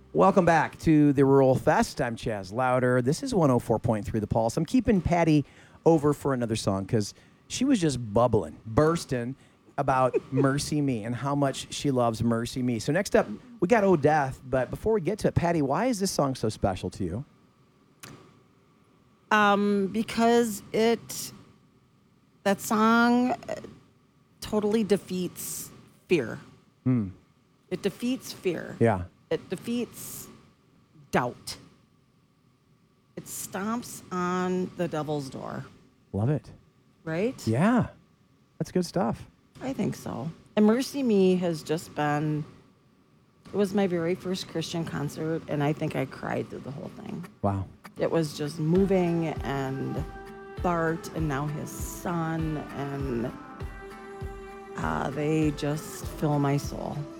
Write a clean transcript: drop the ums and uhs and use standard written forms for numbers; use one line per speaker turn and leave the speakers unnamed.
Welcome back to the Rural Fest. I'm Chaz Louder. This is 104.3 The Pulse. I'm keeping Patty over for another song because she was just bursting about Mercy Me and how much she loves Mercy Me. So next up, we got Oh Death. But before we get to it, Patty, why is this song so special to you?
Because that song totally defeats fear. It defeats fear.
Yeah.
It defeats doubt. It stomps on the devil's door,
Love it.
right?
Yeah. That's good stuff.
I think so. And Mercy Me has just been, it was my very first Christian concert, and I think I cried through the whole thing.
Wow.
It was just moving, and Bart and now his son, and they just fill my soul.